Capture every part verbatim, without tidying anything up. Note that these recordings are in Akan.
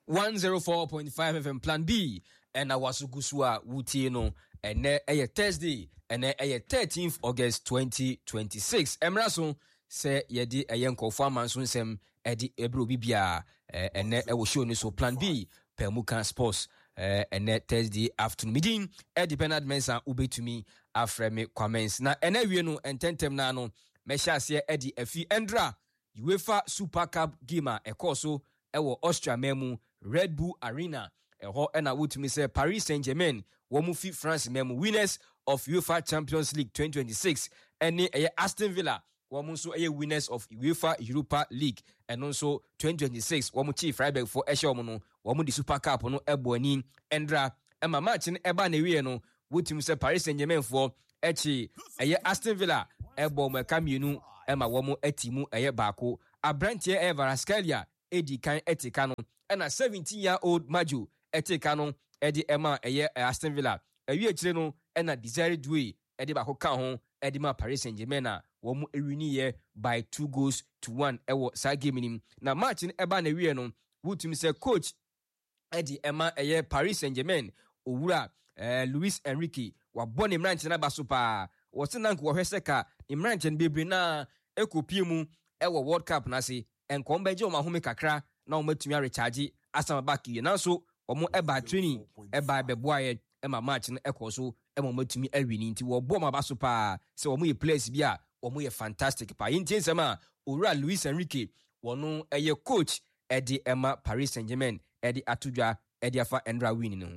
one oh four point five F M Plan B and awasugusua wutino and a Thursday and a thirteenth August twenty twenty-six. Emrason say yedi a yanko farmer sunsem edi ebro bibia and a will show so Plan B Permukan Sports and Thursday afternoon meeting Eddie Bernard Mensa ube to me after me comments na and we no and tentem nano mesha se Eddie Efi Endra UEFA Super Cup gamer ekoso ewo Austria memu Red Bull Arena eho ena wutumi say Paris Saint-Germain wo mu fi France memu winners of UEFA Champions League twenty twenty-six ene eye Aston Villa wo mu so eye winners of UEFA Europa League and also twenty twenty-six wo mu Chief Freiburg for ehye wo no wo mu di Super Cup no ebo ani Endra ema match ne eba na wie no wutumi say Paris Saint-Germain for echi eye Aston Villa ebo mo ka mienu ema wo mu atimu eye baako Abrantie Everascalia edi kan etika no na seventeen year old Maju etika no edi ema eye Aston Villa awie kire no na Desire Doué edi ba ko kan ho edi ma Paris Saint-Germain na wo mu ewini ye by two goals to one ewo sa game nim na match ni eba na wie no wutumi say coach edi ema eye Paris Saint-Germain owura eh, Luis Enrique wa bone mranche na ba so pa wo senanko wo hwese ka mranche bebre na ekopiemu ewo World Cup na se enkombeje o mahome kakra na o matumi recharge asama back ye na so o mo eba training eba beboaye ema match no ekoso ema matumi awini nti wo bo ma ba so pa se o mo ye place bia o mo ye fantastic pa yin tinsema owura Luis Enrique wono eye coach edi ema Paris Saint-Germain edi atudwa edi afa Endra win no.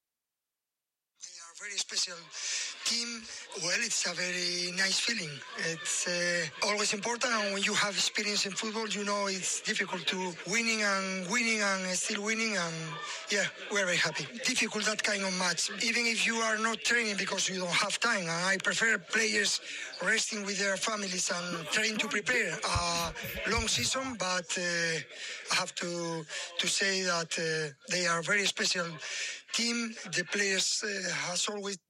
They are very special team. Well, it's a very nice feeling. It's uh, always important, and when you have experience in football, you know it's difficult to winning and winning and still winning, and yeah, we're very happy. Difficult that kind of match, even if you are not training because you don't have time. And I prefer players resting with their families and trying to prepare a long season, but uh, I have to to say that uh, they are a very special team. The players uh, has always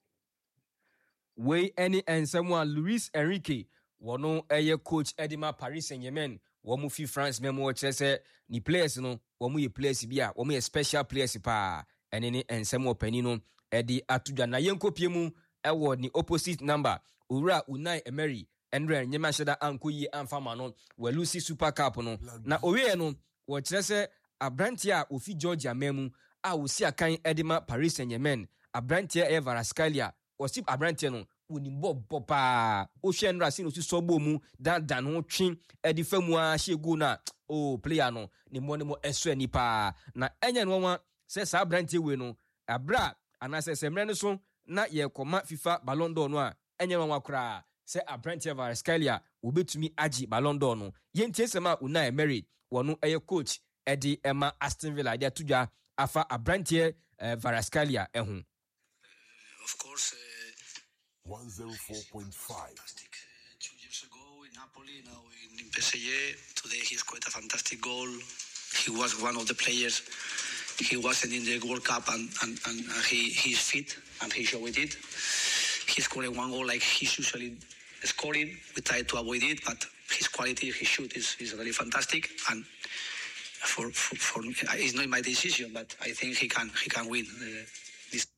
we any and someone Luis Enrique wono eye coach Edima Paris Saint-Germain wo mu fi France memo chese ni players no wo mu ye players bia wo mu ye special players pa ene ni ensem opani no edi atudwa na yenkopie mu ewo ni opposite number owura Unai Emery Andre nyema sheda ankoyi amfama no we Lucy Super Cup no na owie no wo chese Abrantie a ofi Georgia memu a wosi akan Edima Paris Saint-Germain Abrantie Everascalia Osip Abrantie no unimbo popa o hwe nra sin osi sobo mu dan dan ho twen edi famu a hyegu na o player no ne mo ne mo eso ani pa na enya no wa se sa Abrantie we no abra anase semre ne so na ye koma FIFA Ballon d'Or no a enya no wa kra se Abrantie Everascalia obetumi agi Ballon d'Or no yentie sema Unai Emery wono eye coach edi ema Aston Villa dia tudwa afa Abrantie Everascalia ehun. Of course, uh, one oh four point five. fantastic. Uh, two years ago in Napoli, now in, in P S G. Today he's quite a fantastic goal. He was one of the players. He wasn't in the World Cup, and, and, and he he's fit, and he showed it. He scored one goal like he's usually scoring. We try to avoid it, but his quality, his shoot is, is really fantastic. And for for, for it's not my decision, but I think he can he can win uh, this.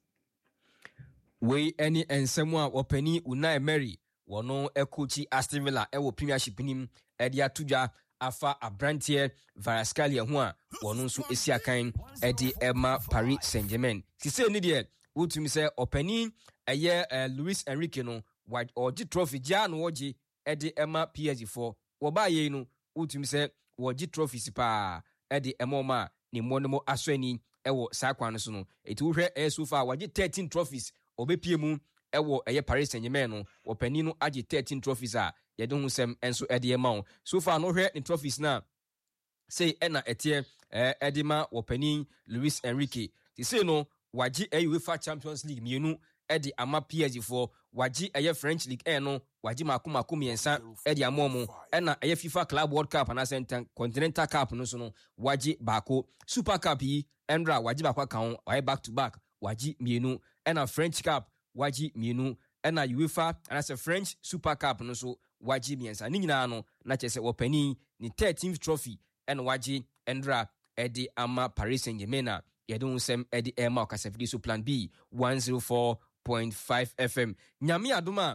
We any and someone openi Unai Emery wono ekochi Aston Villa ewo Premiership nim edi atudwa afa Abrantie Everascalia ho a wono nso esi akan edi Emma Paris Saint-Germain sise ni de wotumi se openi eye uh, Luis Enrique no oji trophy ja no oji edi Emma P S G for wo ba ye no wotumi se oji trophy sipa edi emoma ni monemo aswani ewo sakwan so no eti wo hwe e so far waji thirteen trophies obepie mu ewo eye Paris Saint-Germain no wopani no agi thirteen trophies a yede hu sem enso ede ema so far no hwe ni trophies na say ena etie eh, edema wopani Luis Enrique ti say no wagi e UEFA Champions League mienu edi ama P S G for wagi eye French League e no wagi makoma komiensa edi amomo ena eye FIFA Club World Cup na Center Continental Cup no so no wagi bako Super Cup yi Endra wagi bakwa kan o back to back wagi mienu ena French Cup wagi mienu ena UEFA and as a French Super Cup no so wagi miensa ni nyina no na chese wopani ni thirteenth trophy ena wagi Endra ɛde ama Paris Saint-Germain na yɛde ho nsɛm ɛde ɛma ɔkasafidi so Plan B one oh four point five F M. Nyame adom a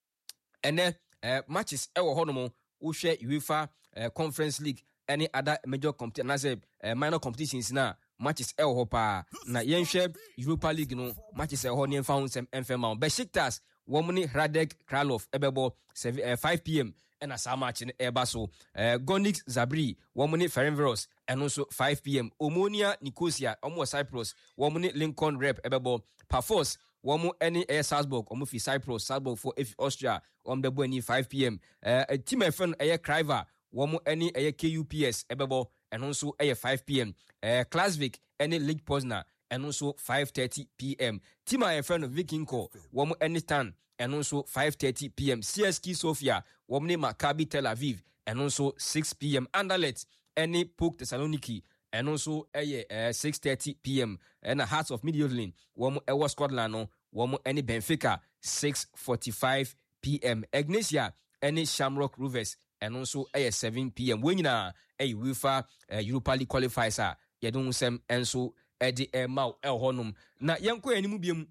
ɛnɛ uh, matches ɛwɔ hɔ no mo wohwɛ UEFA uh, Conference League any other major competition na sɛ uh, minor competitions na matches ɛwɔ hɔ paa na yɛnhwɛ Europa League no matches ɛwɔ hɔ ne ɛmfa ho nsɛm ɛmfa ma Besiktas wɔn ne Radek Kralov ɛbɛbɔ five p m ɛna saa match no ɛba so uh, Gonix Zabri wɔn ne Ferencvaros ɛno nso five p m Omonia Nicosia wɔn wɔ Cyprus wɔn ne Lincoln Rep ɛbɛbɔ Pafos wɔn ɛne ɛyɛ Salzburg wɔn fi Cyprus Salzburg for efi Austria wɔn bɛbɔ ani five p m uh, team ɛfɛ no ɛyɛ Kriva wɔn ɛne ɛyɛ K U P S ɛbɛbɔ ɛno nso ɛyɛ five p m uh, Klasvik ɛne Lech Poznan ɛno nso five thirty p m team a yɛfɛ no Vikingo wɔn ɛne Stan ɛno nso five thirty p m C S K A Sofia wɔn ne Maccabi Tel Aviv ɛno nso six p m Anderlecht ɛne P O K Thessaloniki ɛno nso ɛyɛ uh, six thirty p m ɛna Hearts of Midtjylland wɔn ɛwɔ Scotland no wɔn ɛne Benfica six forty-five p m Egnesia ɛne Shamrock Rovers ɛno nso ɛyɛ seven p m wɔn nyinaa ɛyɛ UEFA uh, Europa League qualifiers a yɛde ho nsɛm ɛnso ɛde ɛma ɛwɔ hɔnom na yɛnkɔ anim biom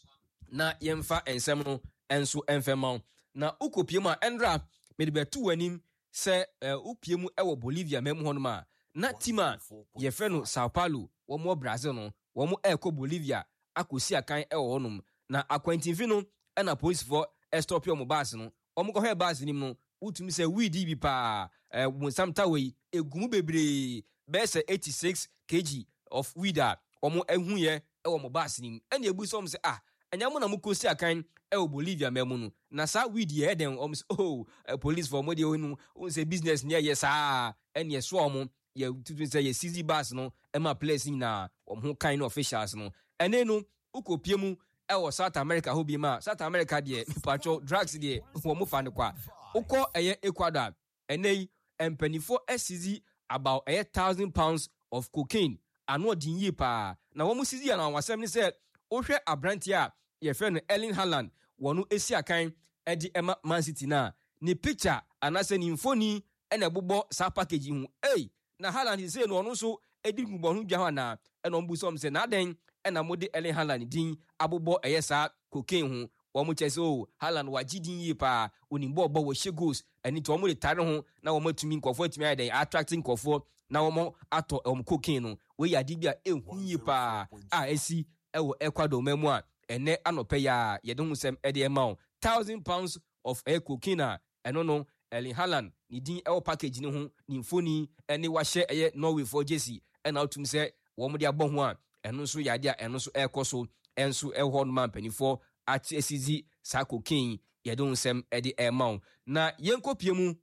na yɛmfa nsɛm no ɛnso ɛmfa ma na ukopie mu a ɛndra mede bɛto anim sɛ upie mu ɛwɔ Bolivia mɛmu hɔnom a na team a yɛfrɛ no Sao Paulo wɔn wɔ Brazil no wɔn ɛkɔ Bolivia akɔsi akan ɛwɔ hɔnom na akwantinfi no ɛna polisifoɔ ɛstɔpi wɔn baasi no wɔn kɔhwɛ baasi nim no wotumi sɛ weedi bi paa ɛɛ wɔn samtawa yi egumu bebree bɛyɛ sɛ eighty-six kilograms of weed a wɔn ɛhu yɛ ɛwɔ wɔn baasi nim ɛna ebu sɛ wɔn sɛ ah ɛnyɛ mo na mo kɔsi akan ɛwɔ Bolivia mɛmu no na saa weed yɛ ɛdɛn wɔn sɛ oh police for wɔn deɛ wɔn wɔn sɛ business ne yɛ saa ɛna yɛ so wɔn yɛ tutu sɛ yɛ sixty bars no ɛma players nyinaa wɔn ho kan no officials no ɛne no ukopie mu ɛwɔ South America hɔ bi ma South America deɛ mipatwɔ drugs deɛ wɔn mo fa ne kwa ukɔ ɛyɛ Ecuador ɛnɛ yi mpanimfoɔ ɛsizi about ɛyɛ thousand pounds of cocaine ano ɔdin yie paa na wɔn mo sizi yɛ na wɔn asɛm ne sɛ wohwɛ aberanteɛ a yɛfrɛ no Erling Haaland wɔn esi akan ɛde ɛma Man City na ne picture anaasɛ ne mfoni ɛna ɛbobɔ saa package ho ɛy na Haaland sɛ no ɔno nso ɛdi gbɔn ho dwa hɔ na ɛna ɔmo bu sɛ ɔmo sɛ n'aden ɛna mo de Erling Haaland din abobɔ ɛyɛ saa cocaine ho wɔn kyɛ sɛ o Haaland wagye din yie paa onimbo ɔbɔ wɔ hyɛ goals ɛni tí wɔn de tare ho na wɔn atumi nkɔfoɔ atumi ayɛ dɛn attracting nkɔfoɔ na wɔn atɔ wɔn cocaine no wɔyɛ ade bi a ehu yie paa a esi ɛwɔ Ecuador mɛmu a ɛnɛ anɔpɛ yi a yɛde ho nsɛm ɛde ɛma o thousand pounds of air cocaine a ɛno no Erling Haaland ne din ɛwɔ package ne ho ne mfoni ɛne wahyɛ ɛyɛ Norway for jersey ɛna otum sɛ wɔn de abɔ ho a ɛno nso yɛ ade a ɛno nso ɛkɔ so ɛnso ɛwɔ no ma mpanimfoɔ ate asizi saa cocaine yɛde ho nsɛm ɛde ɛma o na yɛnkɔpie mu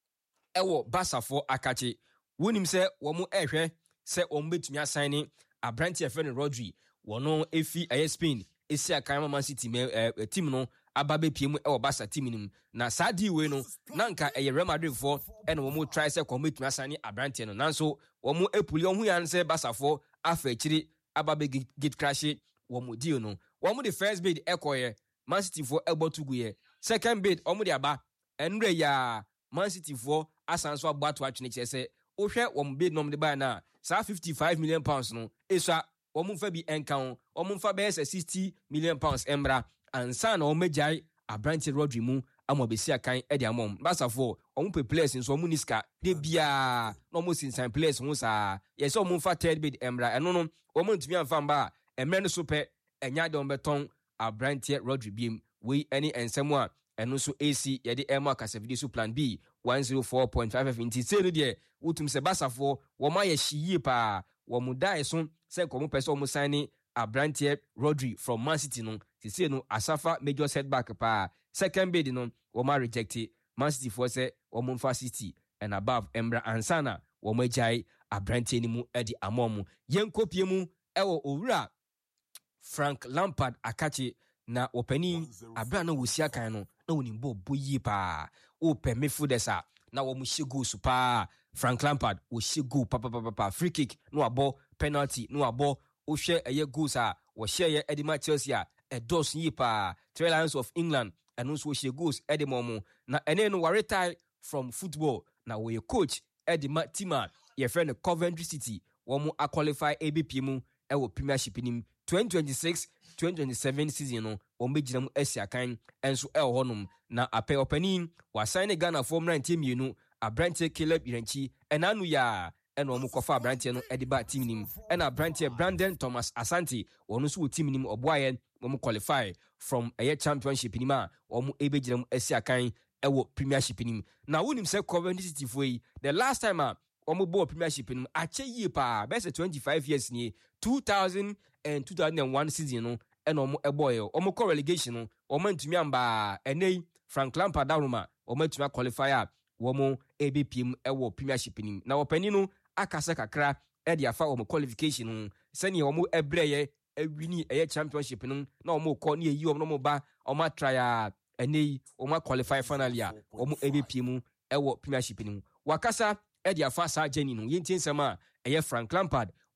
ɛwɔ basafoɔ akakye wonim sɛ wɔn ɛhwɛ sɛ wɔn bɛtumi asan ne aberanteɛ fɛ no Rodri wɔn efi ɛyɛ Spain esi akan Man City mɛ ɛɛ team no aba bɛpie mu ɛwɔ Barca team no mu na saa deal wei no na nka ɛyɛ Real Madrid foɔ ɛna wɔn try sɛ kɔn bɛtumi asan ne aberanteɛ no nanso wɔn epuli wɔn ho yan sɛ basafoɔ afa akyire aba bɛ gate crash wɔn deal no wɔn de first bid ɛkɔyɛ Man City foɔ ɛbɔ tugu yɛ second bid wɔn de aba ɛnura yɛ Man City foɔ asan so abɔ ato atwene kyerɛ sɛ wohwɛ wɔn bid nom de ba na saa fifty five million pounds no esua wɔn mfa bi ɛnka ho wɔn mfa bɛyɛ sɛ sixty million pounds ɛmra ansa na wɔn mɛgyae aberante Rodri mu ama bɛsi akan ɛde ama wɔn basafoɔ wɔn pɛ players nso wɔn ni sika de biara na wɔn sinsan players ho saa yɛsɛ wɔn mfa third bid ɛmra ɛno no wɔn ntumi anfa mba a ɛmrɛ no so pɛ ɛnya de wɔn bɛtɔn aberante Rodri biem wei ɛne nsɛm a ɛno nso esi yɛde ɛma kasafidi so Plan B one oh four point five F M nti sɛ no deɛ wotum sɛ basafoɔ wɔn ayɛ hyie paa wɔn dae so sɛ nkɔmɔ pɛ sɛ wɔn sign ne aberanteɛ Rodri from Man City no sisi no asafa major setback paa second bid no wɔn a reject Man City foɔ sɛ wɔn mfa sixty and above ɛmra ansana wɔn agyae aberanteɛ no mu ɛde ama wɔn yɛn kopie mu ɛwɔ owura Frank Lampard akakye na wɔpanin abira na wɔsi akan no na wɔn bɔ bɔ yie paa wɔpɛ midfielders a na wɔn hyɛ goals paa Frank Lampard wɔhyɛ goal papapapa free kick na wabɔ penalty na wabɔ wohwɛ ɛyɛ goals a wɔhyɛ yɛ ɛde ma Chelsea a ɛdɔs yie paa Three Lions of England ɛno nso wɔhyɛ goals ɛde ma wɔn na ɛne no wɔretire from football na wɔyɛ coach ɛde ma team a yɛfrɛ no Coventry City wɔn a qualify A B P mu ɛwɔ Premiership nim twenty twenty-six twenty twenty-seven season no wɔn bɛgyina mu asi akan ɛnso ɛwɔ hɔnom na apɛ ɔpanin wasan ne Ghana fo mmeranteɛ mmienu aberanteɛ Caleb Iranchi ɛna anu yɛ ɛna wɔn kɔfa aberanteɛ no ɛde ba team nim ɛna aberanteɛ Brandon Thomas Asante wɔn nso wɔ team nim ɔboayɛ wɔn qualify from ɛyɛ championship nim a wɔn ɛbɛgyina mu asi akan ɛwɔ Premiership nim na wonim sɛ Coventry City fo yi the last time a wɔn bɔ Premiership nim akyɛ yie paa bɛsɛ twenty-five years nie two thousand and two thousand one season no ɛna wɔn ɛbɔɔyɛ wɔn kɔ relegation no wɔn ntumi amba ɛnɛ yi Frank Lampard daroma wɔn atumi qualify a wɔn A B P mu ɛwɔ Premiership nim na wɔpanin no akasa kakra ɛde afa wɔn qualification no sɛnea wɔn ɛbrɛ yɛ ɛwini ɛyɛ championship no na wɔn kɔ ne yɛyi wɔn na wɔn ba wɔn atra ya ɛnɛ yi wɔn qualify finally a wɔn A B P mu ɛwɔ Premiership nim wakasa ɛde afa saa journey no yɛntie nsɛm a ɛyɛ Frank Lampard